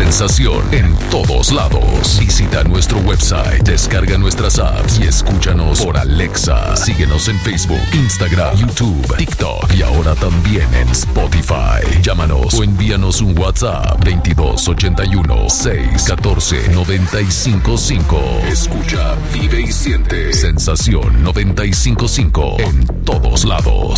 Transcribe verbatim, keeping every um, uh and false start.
sensación en todos lados. Visita nuestro website, descarga nuestras apps y escúchanos por Alexa. Síguenos en Facebook, Instagram, YouTube, TikTok y ahora también en Spotify. Llámanos o envíanos un WhatsApp veintidós ochenta y uno, seis catorce, noventa y cinco cinco. Escucha, vive y siente Sensación noventa y cinco punto cinco en todos lados.